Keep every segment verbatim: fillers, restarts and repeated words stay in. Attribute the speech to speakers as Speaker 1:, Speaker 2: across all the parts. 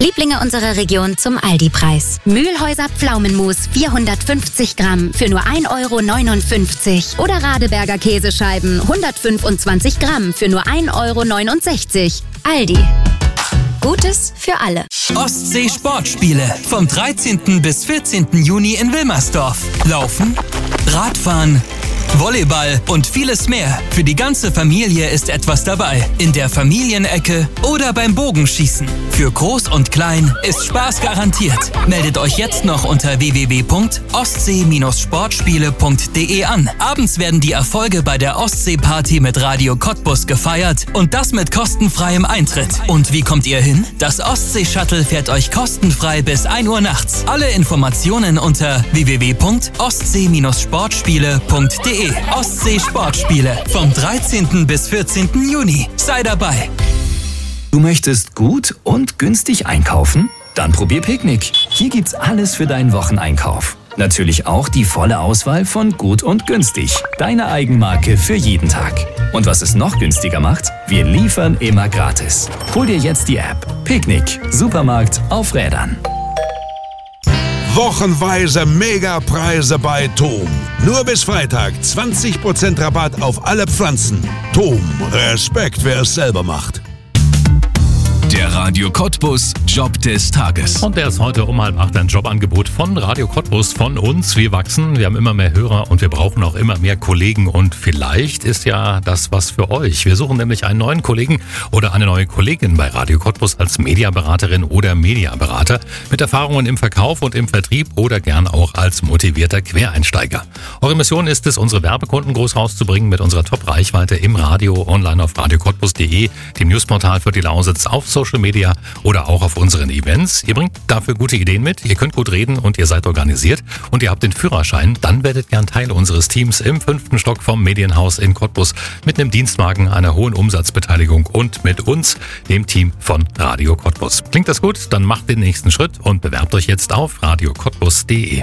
Speaker 1: Lieblinge unserer Region zum Aldi-Preis. Mühlhäuser Pflaumenmus vierhundertfünfzig Gramm für nur ein Euro neunundfünfzig. Oder Radeberger Käsescheiben hundertfünfundzwanzig Gramm für nur ein Euro neunundsechzig. Aldi. Gutes für alle.
Speaker 2: Ostsee-Sportspiele vom dreizehnten bis vierzehnten Juni in Wilmersdorf. Laufen, Radfahren, Volleyball und vieles mehr. Für die ganze Familie ist etwas dabei. In der Familienecke oder beim Bogenschießen. Für Groß und Klein ist Spaß garantiert. Meldet euch jetzt noch unter w w w punkt ostsee sportspiele punkt d e an. Abends werden die Erfolge bei der Ostsee-Party mit Radio Cottbus gefeiert und das mit kostenfreiem Eintritt. Und wie kommt ihr hin? Das Ostsee-Shuttle fährt euch kostenfrei bis ein Uhr nachts. Alle Informationen unter w w w punkt ostsee sportspiele punkt d e. Ostsee-Sportspiele vom dreizehnten bis vierzehnten Juni. Sei dabei.
Speaker 3: Du möchtest gut und günstig einkaufen? Dann probier Picknick. Hier gibt's alles für deinen Wocheneinkauf. Natürlich auch die volle Auswahl von Gut und Günstig. Deine Eigenmarke für jeden Tag. Und was es noch günstiger macht? Wir liefern immer gratis. Hol dir jetzt die App. Picknick. Supermarkt auf Rädern.
Speaker 4: Wochenweise Megapreise bei Thom. Nur bis Freitag zwanzig Prozent Rabatt auf alle Pflanzen. Thom, Respekt, wer es selber macht.
Speaker 5: Der Radio Cottbus Job des Tages.
Speaker 6: Und der ist heute um halb acht ein Jobangebot von Radio Cottbus, von uns. Wir wachsen, wir haben immer mehr Hörer und wir brauchen auch immer mehr Kollegen. Und vielleicht ist ja das was für euch. Wir suchen nämlich einen neuen Kollegen oder eine neue Kollegin bei Radio Cottbus als Mediaberaterin oder Mediaberater mit Erfahrungen im Verkauf und im Vertrieb oder gern auch als motivierter Quereinsteiger. Eure Mission ist es, unsere Werbekunden groß rauszubringen mit unserer Top-Reichweite im Radio, online auf radio cottbus punkt d e, dem Newsportal für die Lausitz, auf Social Media oder auch auf unseren Events. Ihr bringt dafür gute Ideen mit, ihr könnt gut reden und ihr seid organisiert und ihr habt den Führerschein, dann werdet gern Teil unseres Teams im fünften Stock vom Medienhaus in Cottbus mit einem Dienstwagen, einer hohen Umsatzbeteiligung und mit uns, dem Team von Radio Cottbus. Klingt das gut? Dann macht den nächsten Schritt und bewerbt euch jetzt auf radio cottbus punkt d e.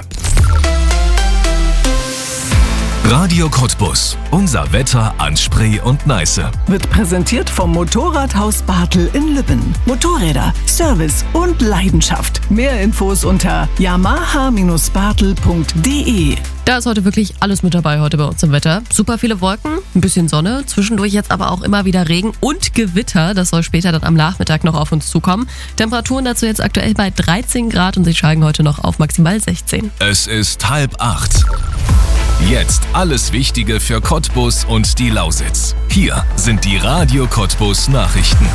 Speaker 5: Radio Cottbus. Unser Wetter an Spree und Neiße.
Speaker 7: Wird präsentiert vom Motorradhaus Bartel in Lübben. Motorräder, Service und Leidenschaft. Mehr Infos unter yamaha bartel punkt d e.
Speaker 8: Da ist heute wirklich alles mit dabei heute bei uns im Wetter. Super viele Wolken, ein bisschen Sonne, zwischendurch jetzt aber auch immer wieder Regen und Gewitter. Das soll später dann am Nachmittag noch auf uns zukommen. Temperaturen dazu jetzt aktuell bei dreizehn Grad und sie steigen heute noch auf maximal sechzehn.
Speaker 5: Es ist halb acht. Jetzt alles Wichtige für Cottbus und die Lausitz. Hier sind die Radio Cottbus Nachrichten.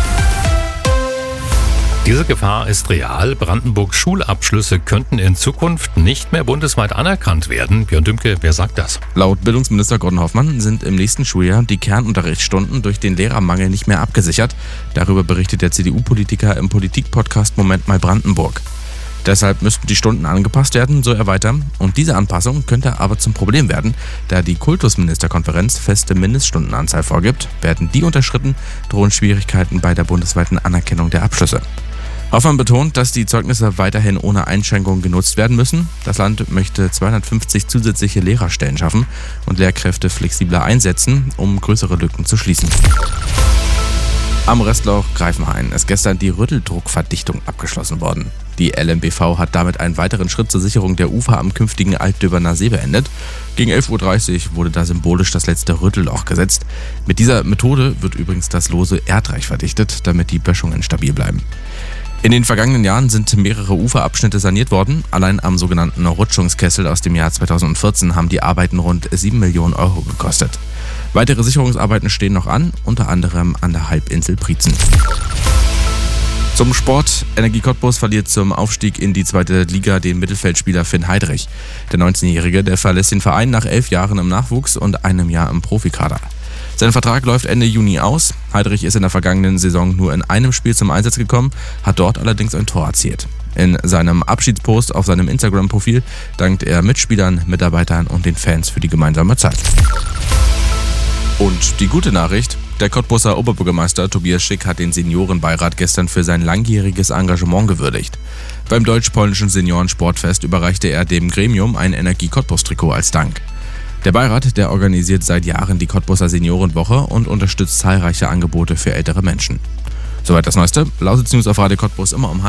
Speaker 6: Diese Gefahr ist real. Brandenburgs Schulabschlüsse könnten in Zukunft nicht mehr bundesweit anerkannt werden. Björn Dümke, wer sagt das?
Speaker 9: Laut Bildungsminister Gordon Hoffmann sind im nächsten Schuljahr die Kernunterrichtsstunden durch den Lehrermangel nicht mehr abgesichert. Darüber berichtet der C D U-Politiker im Politik-Podcast Moment mal Brandenburg. Deshalb müssten die Stunden angepasst werden, so er weiter. Und diese Anpassung könnte aber zum Problem werden, da die Kultusministerkonferenz feste Mindeststundenanzahl vorgibt. Werden die unterschritten, drohen Schwierigkeiten bei der bundesweiten Anerkennung der Abschlüsse. Hoffmann betont, dass die Zeugnisse weiterhin ohne Einschränkungen genutzt werden müssen. Das Land möchte zweihundertfünfzig zusätzliche Lehrerstellen schaffen und Lehrkräfte flexibler einsetzen, um größere Lücken zu schließen. Am Restloch Greifenhain ist gestern die Rütteldruckverdichtung abgeschlossen worden. Die L M B V hat damit einen weiteren Schritt zur Sicherung der Ufer am künftigen Altdöberner See beendet. Gegen elf Uhr dreißig wurde da symbolisch das letzte Rüttelloch gesetzt. Mit dieser Methode wird übrigens das lose Erdreich verdichtet, damit die Böschungen stabil bleiben. In den vergangenen Jahren sind mehrere Uferabschnitte saniert worden. Allein am sogenannten Rutschungskessel aus dem Jahr zweitausendvierzehn haben die Arbeiten rund sieben Millionen Euro gekostet. Weitere Sicherungsarbeiten stehen noch an, unter anderem an der Halbinsel Prietzen. Zum Sport. Energie Cottbus verliert zum Aufstieg in die zweite Liga den Mittelfeldspieler Finn Heidrich. Der neunzehnjährige, der verlässt den Verein nach elf Jahren im Nachwuchs und einem Jahr im Profikader. Sein Vertrag läuft Ende Juni aus. Heidrich ist in der vergangenen Saison nur in einem Spiel zum Einsatz gekommen, hat dort allerdings ein Tor erzielt. In seinem Abschiedspost auf seinem Instagram-Profil dankt er Mitspielern, Mitarbeitern und den Fans für die gemeinsame Zeit. Und die gute Nachricht: Der Cottbuser Oberbürgermeister Tobias Schick hat den Seniorenbeirat gestern für sein langjähriges Engagement gewürdigt. Beim deutsch-polnischen Seniorensportfest überreichte er dem Gremium ein Energie-Cottbus-Trikot als Dank. Der Beirat, der organisiert seit Jahren die Cottbuser Seniorenwoche und unterstützt zahlreiche Angebote für ältere Menschen. Soweit das Neueste. Lausitz News auf Radio Cottbus immer um